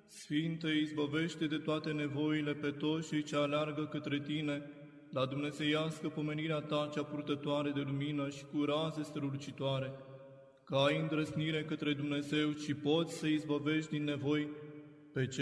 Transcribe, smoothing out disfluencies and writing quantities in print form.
Sfinte, izbăvește de toate nevoile pe toți cei ce aleargă către Tine, la dumnezeiască pomenirea Ta cea purtătoare de lumină și cu raze strălucitoare, că ai îndrăznire către Dumnezeu și poți să izbăvești din nevoi pe